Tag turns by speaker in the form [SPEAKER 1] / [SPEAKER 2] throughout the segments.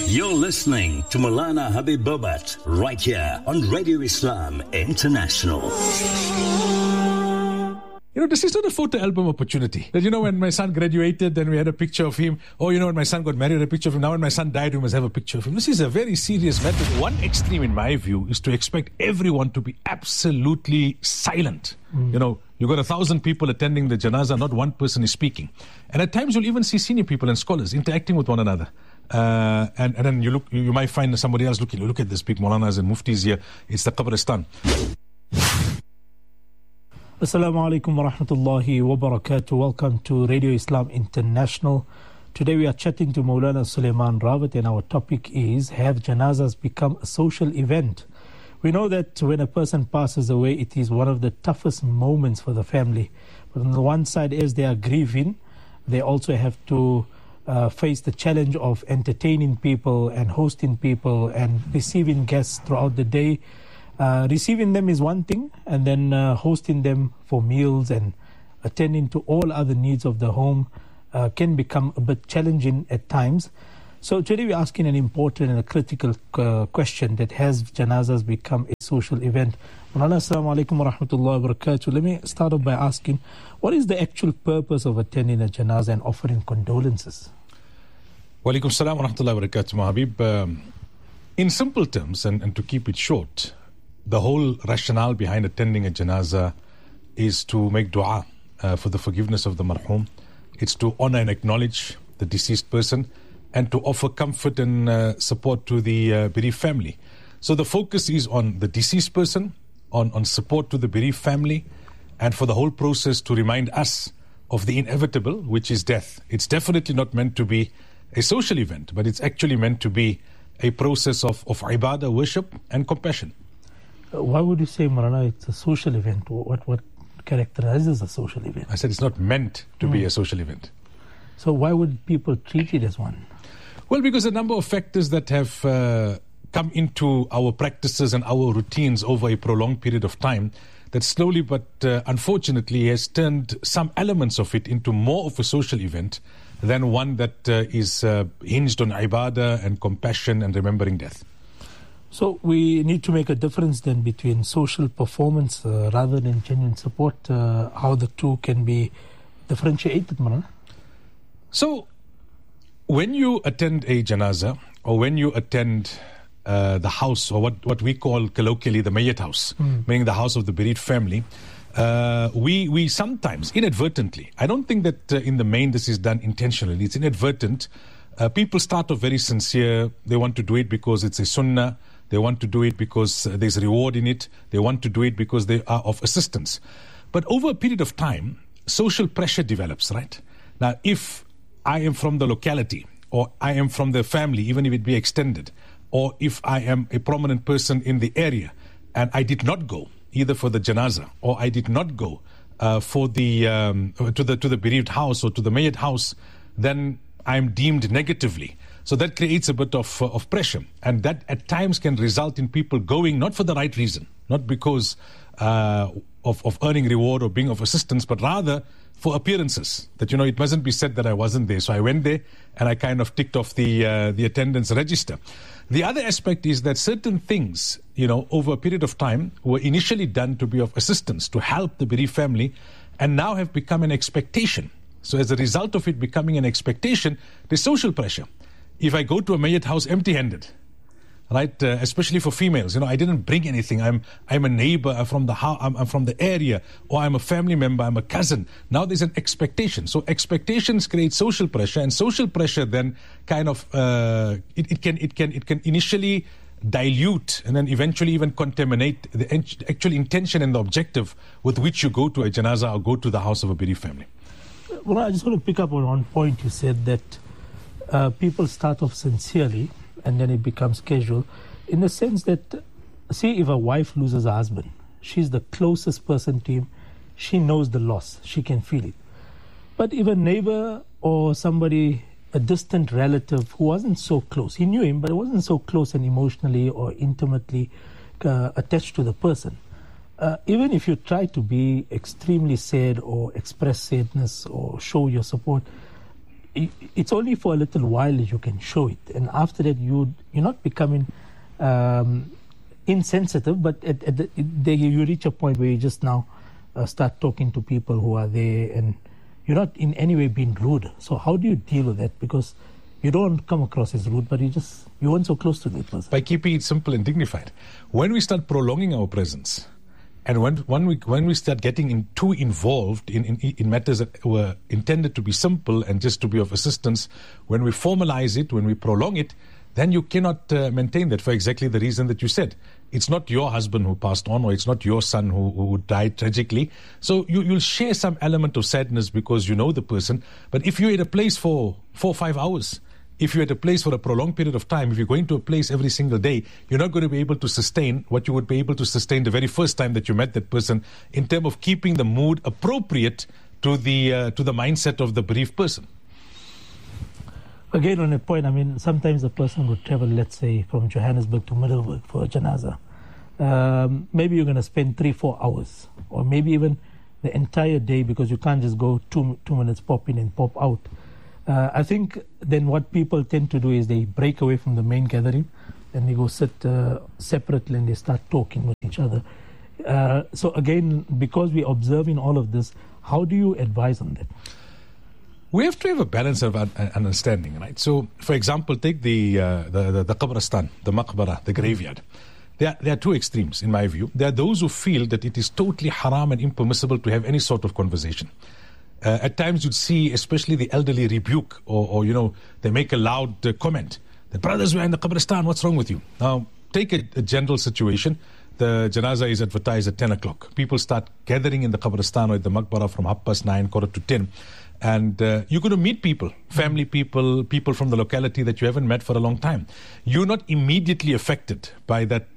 [SPEAKER 1] You're listening to Maulana Habib Bobat right here on Radio Islam International.
[SPEAKER 2] This is not a photo album opportunity. That, when my son graduated, then we had a picture of him. Or, when my son got married, a picture of him. Now when my son died, we must have a picture of him. This is a very serious matter. One extreme, in my view, is to expect everyone to be absolutely silent. You've got 1,000 people attending the janazah, not one person is speaking. And at times you'll even see senior people and scholars interacting with one another. And then you might find somebody else looking, look at this big Maulanas and Muftis here. It's the Qabristan.
[SPEAKER 3] Assalamu alaikum wa rahmatullahi wa barakatuh. Welcome to Radio Islam International. Today we are chatting to Maulana Sulaiman Rawat, and our topic is, have janazas become a social event? We know that when a person passes away, it is one of the toughest moments for the family. But on the one side, as they are grieving, they also have to face the challenge of entertaining people and hosting people and receiving guests throughout the day. Receiving them is one thing, and then hosting them for meals and attending to all other needs of the home can become a bit challenging at times. So today we're asking an important and a critical question, that has janazas become a social event? Assalamu alaikum wa rahmatullahi wa barakatuh. Let me start off by asking, what is the actual purpose of attending a janazah and offering condolences?
[SPEAKER 2] Wa alaikum salam wa rahmatullahi wa barakatuh, Habib. In simple terms, and to keep it short, the whole rationale behind attending a janazah is to make dua for the forgiveness of the marhum. It's to honor and acknowledge the deceased person and to offer comfort and support to the bereaved family. So the focus is on the deceased person, on support to the bereaved family, and for the whole process to remind us of the inevitable, which is death. It's definitely not meant to be a social event, but it's actually meant to be a process of ibadah, worship, and compassion.
[SPEAKER 3] Why would you say, Marana, it's a social event? What characterizes a social event?
[SPEAKER 2] I said it's not meant to be a social event.
[SPEAKER 3] So why would people treat it as one?
[SPEAKER 2] Well, because a number of factors that have come into our practices and our routines over a prolonged period of time that slowly but unfortunately has turned some elements of it into more of a social event than one that is hinged on ibadah and compassion and remembering death.
[SPEAKER 3] So we need to make a difference then between social performance rather than genuine support, how the two can be differentiated, Marana?
[SPEAKER 2] So when you attend a janazah, or when you attend the house, or what we call colloquially the Mayyat house, meaning the house of the bereaved family, we sometimes, inadvertently, I don't think that in the main this is done intentionally, it's inadvertent. People start off very sincere. They want to do it because it's a sunnah. They want to do it because there's a reward in it. They want to do it because they are of assistance. But over a period of time, social pressure develops, right? Now, if I am from the locality, or I am from the family, even if it be extended, or if I am a prominent person in the area, and I did not go either for the janazah, or I did not go for the to the bereaved house or to the Mayyat house, then I am deemed negatively. So that creates a bit of pressure, and that at times can result in people going not for the right reason, not because of earning reward or being of assistance, but rather for appearances, that it mustn't be said that I wasn't there. So I went there and I kind of ticked off the attendance register. The other aspect is that certain things, over a period of time were initially done to be of assistance, to help the bereaved family, and now have become an expectation. So as a result of it becoming an expectation, there's social pressure. If I go to a Mayyat house empty-handed, right, especially for females, I didn't bring anything. I'm a neighbor, I'm from the area, or I'm a family member, I'm a cousin. Now there's an expectation. So expectations create social pressure, and social pressure then kind of it can initially dilute and then eventually even contaminate the actual intention and the objective with which you go to a janazah or go to the house of a bereaved family.
[SPEAKER 3] Well, I just want to pick up on one point. You said that people start off sincerely and then it becomes casual, in the sense that, see, if a wife loses a husband, she's the closest person to him, she knows the loss, she can feel it. But if a neighbor or somebody, a distant relative who wasn't so close, he knew him, but it wasn't so close and emotionally or intimately attached to the person, even if you try to be extremely sad or express sadness or show your support, it's only for a little while that you can show it, and after that you're not becoming insensitive, but you reach a point where you just now start talking to people who are there, and you're not in any way being rude. So how do you deal with that? Because you don't come across as rude, but you weren't so close to that person.
[SPEAKER 2] By keeping it simple and dignified. When we start prolonging our presence, and when we start getting too involved in matters that were intended to be simple and just to be of assistance, when we formalize it, when we prolong it, then you cannot maintain that for exactly the reason that you said. It's not your husband who passed on, or it's not your son who died tragically. So you'll share some element of sadness because you know the person. But if you're at a place for 4 or 5 hours, if you're at a place for a prolonged period of time, if you're going to a place every single day, you're not going to be able to sustain what you would be able to sustain the very first time that you met that person in terms of keeping the mood appropriate to the mindset of the bereaved person.
[SPEAKER 3] Again, on a point, I mean, sometimes a person would travel, let's say, from Johannesburg to Middelburg for a janaza. Maybe you're going to spend 3-4 hours, or maybe even the entire day, because you can't just go 2 minutes pop in and pop out. I think then what people tend to do is they break away from the main gathering and they go sit separately and they start talking with each other. So again, because we're observing all of this, how do you advise on that?
[SPEAKER 2] We have to have a balance of understanding, right? So, for example, take the Qabristan, the Maqbara, the graveyard. There are two extremes, in my view. There are those who feel that it is totally haram and impermissible to have any sort of conversation. At times you'd see, especially the elderly, rebuke or they make a loud comment. The brothers were in the Qabristan, what's wrong with you? Now, take a general situation. The janaza is advertised at 10 o'clock. People start gathering in the Qabristan or at the Maqbara from 9:30, 9:45. And you're going to meet people, family people, people from the locality that you haven't met for a long time. You're not immediately affected by that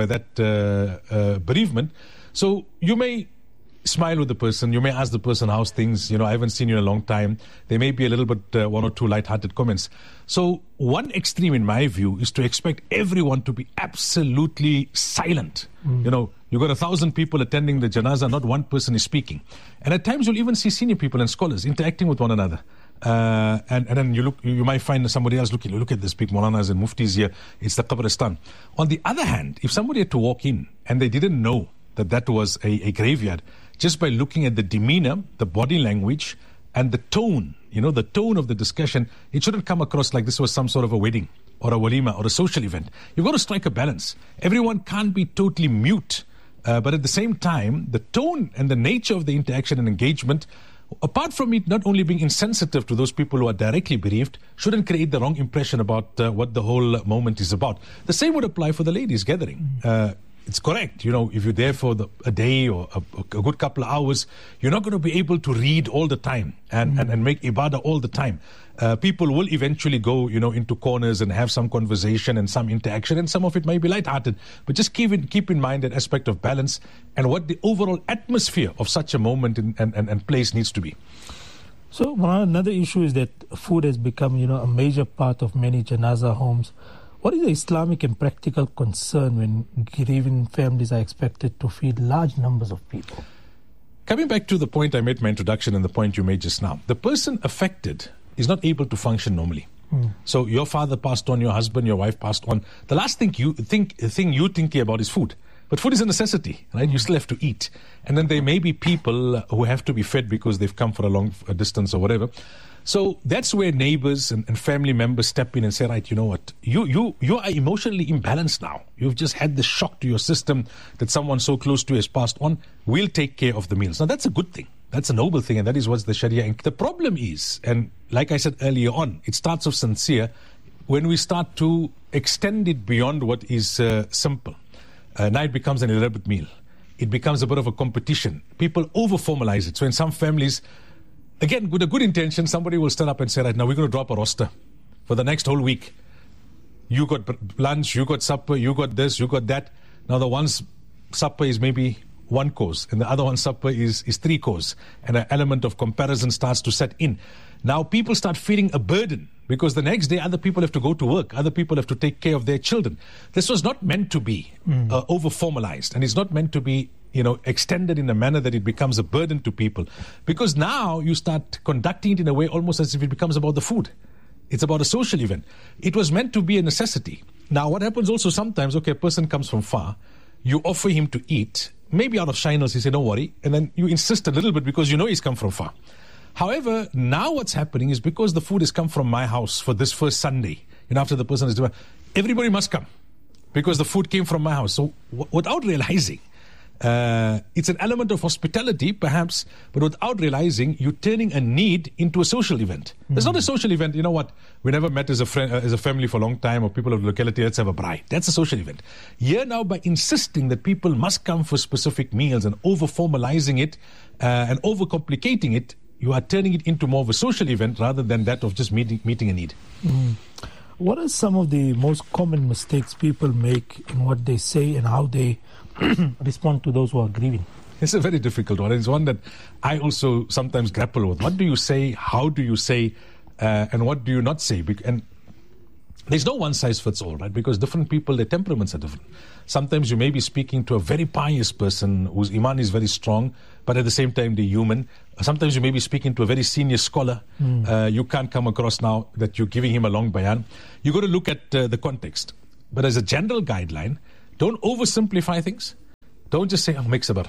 [SPEAKER 2] bereavement. So you may smile with the person. You may ask the person, how's things? I haven't seen you in a long time. There may be a little bit, 1 or 2 light-hearted comments. So one extreme, in my view, is to expect everyone to be absolutely silent. You've got 1,000 people attending the janaza, not one person is speaking. And at times you'll even see senior people and scholars interacting with one another. And then you might find somebody else looking, look at this big Maulanas and Muftis here. It's the Qabristan. On the other hand, if somebody had to walk in and they didn't know that was a graveyard, just by looking at the demeanor, the body language, and the tone, the tone of the discussion, it shouldn't come across like this was some sort of a wedding or a walima or a social event. You've got to strike a balance. Everyone can't be totally mute, but at the same time, the tone and the nature of the interaction and engagement, apart from it not only being insensitive to those people who are directly bereaved, shouldn't create the wrong impression about what the whole moment is about. The same would apply for the ladies' gathering. It's correct. If you're there for a day or a good couple of hours, you're not going to be able to read all the time and make ibadah all the time. People will eventually go, into corners and have some conversation and some interaction, and some of it might be lighthearted. But just keep in mind that aspect of balance and what the overall atmosphere of such a moment and place needs to be.
[SPEAKER 3] So another issue is that food has become, a major part of many janaza homes. What is the Islamic and practical concern when grieving families are expected to feed large numbers of people?
[SPEAKER 2] Coming back to the point I made in my introduction and the point you made just now, the person affected is not able to function normally. So your father passed on, your husband, your wife passed on. The last thing you're thinking about is food. But food is a necessity, right? You still have to eat. And then there may be people who have to be fed because they've come for a long distance or whatever. So that's where neighbors and family members step in and say, right, you know what, you are emotionally imbalanced now. You've just had the shock to your system that someone so close to you has passed on. We'll take care of the meals. Now, that's a good thing. That's a noble thing, and that is what the Sharia. The problem is, and like I said earlier on, it starts off sincere when we start to extend it beyond what is simple. Now it becomes an elaborate meal. It becomes a bit of a competition. People over-formalize it. So in some families, again, with a good intention, somebody will stand up and say, right, now we're going to drop a roster for the next whole week. You got lunch, you got supper, you got this, you got that. Now the one's supper is maybe 1 course and the other one's supper is 3 courses. And an element of comparison starts to set in. Now people start feeling a burden because the next day other people have to go to work. Other people have to take care of their children. This was not meant to be over-formalized, and it's not meant to be extended in a manner that it becomes a burden to people. Because now you start conducting it in a way almost as if it becomes about the food. It's about a social event. It was meant to be a necessity. Now, what happens also sometimes, a person comes from far, you offer him to eat, maybe out of shyness, he said, don't worry, and then you insist a little bit because he's come from far. However, now what's happening is because the food has come from my house for this first Sunday, after the person is doing, everybody must come because the food came from my house. So without realizing, it's an element of hospitality, perhaps, but without realizing, you're turning a need into a social event. It's not a social event. You know what? We never met as a family for a long time, or people of the locality, let's have a braai. That's a social event. Here now, by insisting that people must come for specific meals and over-formalizing it and over-complicating it, you are turning it into more of a social event rather than that of just meeting a need.
[SPEAKER 3] What are some of the most common mistakes people make in what they say and how they respond to those who are grieving?
[SPEAKER 2] It's a very difficult one. It's one that I also sometimes grapple with. What do you say? How do you say? And what do you not say? And there's no one size fits all, right? Because different people, their temperaments are different. Sometimes you may be speaking to a very pious person whose iman is very strong, but at the same time they're human. Sometimes you may be speaking to a very senior scholar. You can't come across now that you're giving him a long bayan. You've got to look at the context. But as a general guideline, don't oversimplify things. Don't just say, make sabr.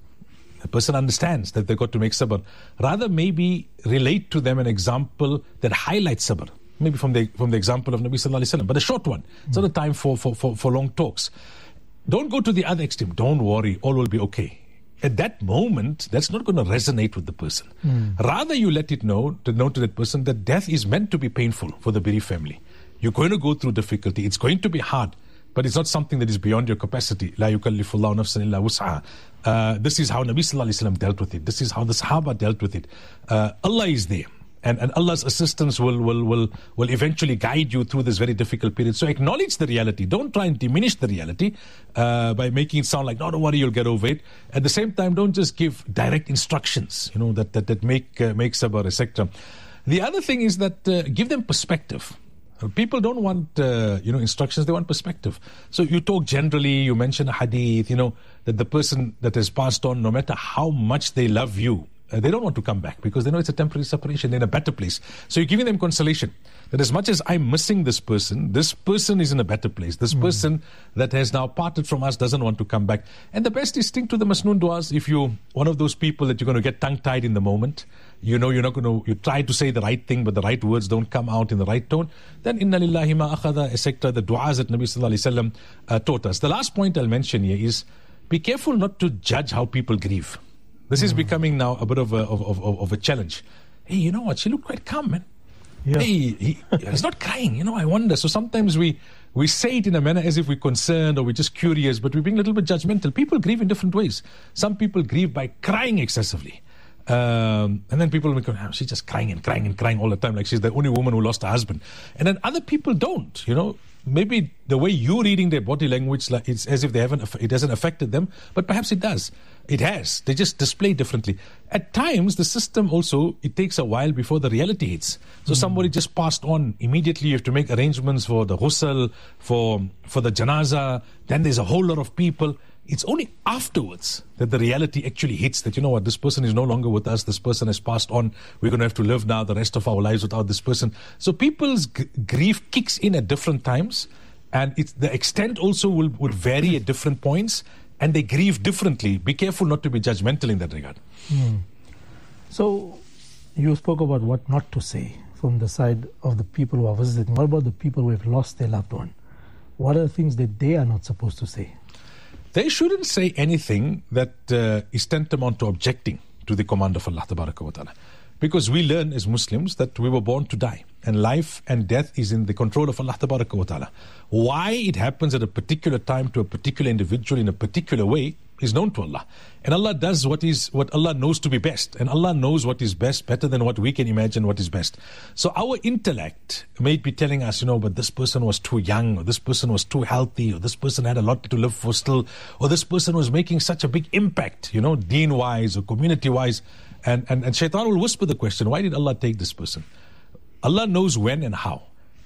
[SPEAKER 2] The person understands that they've got to make sabr. Rather, maybe relate to them an example that highlights sabr. Maybe from the example of Nabi Sallallahu Alaihi Wasallam, but a short one. It's not a time for long talks. Don't go to the other extreme. Don't worry, all will be okay. At that moment, that's not going to resonate with the person. Rather, you let it know to that person that death is meant to be painful for the bereaved family. You're going to go through difficulty. It's going to be hard, but it's not something that is beyond your capacity. La yukallifullahu nafsan illa wus'aha. This is how Nabi Sallallahu Alaihi Wasallam dealt with it. This is how the Sahaba dealt with it. Allah is there. And Allah's assistance will eventually guide you through this very difficult period. So acknowledge the reality. Don't try and diminish the reality by making it sound like, no, don't worry, you'll get over it. At the same time, don't just give direct instructions, that make sabr, etc. The other thing is that give them perspective. People don't want instructions, they want perspective. So you talk generally, you mention a hadith, that the person that has passed on, no matter how much they love you, they don't want to come back because they know it's a temporary separation. They're in a better place. So you're giving them consolation that as much as I'm missing this person is in a better place. This person that has now parted from us doesn't want to come back. And the best is stick to the masnoon du'as. If you're one of those people that you're going to get tongue-tied in the moment, you're not going to, you try to say the right thing, but the right words don't come out in the right tone, then inna lillahi ma akhadha, etc., the du'as that Nabi Sallallahu Alaihi Wasallam taught us. The last point I'll mention here is be careful not to judge how people grieve. This is becoming now a bit of a challenge. Hey, you know what? She looked quite calm, man. Yeah. Hey, he's not crying. I wonder. So sometimes we say it in a manner as if we're concerned or we're just curious, but we're being a little bit judgmental. People grieve in different ways. Some people grieve by crying excessively. And then people will go, she's just crying and crying and crying all the time, like she's the only woman who lost her husband. And then other people don't, Maybe the way you're reading their body language, like it's as if it hasn't affected them, but perhaps it does. It has. They just display differently. At times, the system also, it takes a while before the reality hits. So somebody just passed on. Immediately, you have to make arrangements for the ghusl, for the janaza. Then there's a whole lot of people. It's only afterwards that the reality actually hits that, this person is no longer with us. This person has passed on. We're going to have to live now the rest of our lives without this person. So people's grief kicks in at different times. And the extent also would vary at different points. And they grieve differently. Be careful not to be judgmental in that regard.
[SPEAKER 3] So you spoke about what not to say from the side of the people who are visiting. What about the people who have lost their loved one? What are the things that they are not supposed to say?
[SPEAKER 2] They shouldn't say anything that is tantamount to objecting to the command of Allah Tabaraka wa Ta'ala. Because we learn as Muslims that we were born to die. And life and death is in the control of Allah Tabaraka wa Ta'ala. Why it happens at a particular time to a particular individual in a particular way is known to Allah. And Allah does what Allah knows to be best. And Allah knows what is best better than what we can imagine what is best. So our intellect may be telling us, but this person was too young, or this person was too healthy, or this person had a lot to live for still, or this person was making such a big impact, deen-wise or community-wise. And shaitan will whisper the question, why did Allah take this person? Allah knows when and how.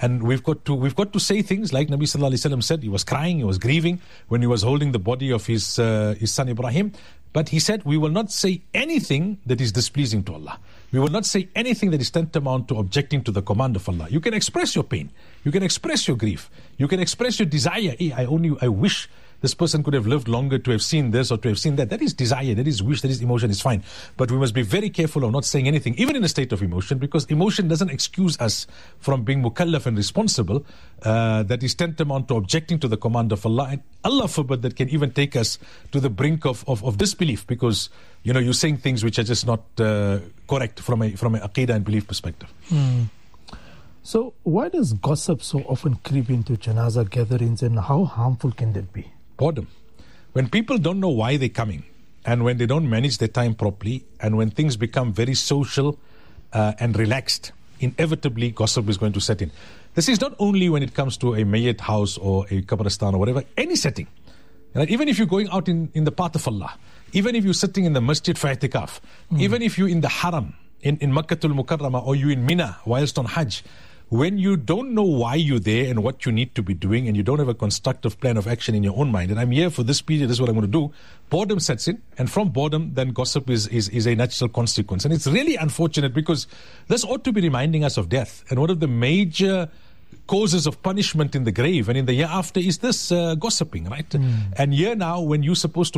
[SPEAKER 2] And we've got to say things like Nabi Sallallahu Alaihi Wasallam said. He was crying, he was grieving when he was holding the body of his son Ibrahim. But he said, we will not say anything that is displeasing to Allah. We will not say anything that is tantamount to objecting to the command of Allah. You can express your pain. You can express your grief. You can express your desire. Hey, I wish this person could have lived longer to have seen this or to have seen that. That is desire, that is wish, that is emotion, is fine. But we must be very careful of not saying anything, even in a state of emotion, because emotion doesn't excuse us from being mukallaf and responsible. That is tantamount to objecting to the command of Allah. And Allah forbid that can even take us to the brink of disbelief, because you're saying things which are just not correct from a aqidah and belief perspective.
[SPEAKER 3] So why does gossip so often creep into janaza gatherings, and how harmful can that be?
[SPEAKER 2] Boredom. When people don't know why they're coming, and when they don't manage their time properly, and when things become very social and relaxed, inevitably gossip is going to set in. This is not only when it comes to a mayyat house or a qabristan or whatever, any setting. Right? Even if you're going out in the path of Allah, even if you're sitting in the masjid for i'tikaf, even if you're in the haram, in Makkatul Mukarramah, or you're in Mina whilst on Hajj, when you don't know why you're there and what you need to be doing, and you don't have a constructive plan of action in your own mind, and I'm here for this period, this is what I'm going to do, boredom sets in, and from boredom, then gossip is a natural consequence. And it's really unfortunate, because this ought to be reminding us of death. And one of the major causes of punishment in the grave and in the year after is this gossiping, right? And here now, when you're supposed to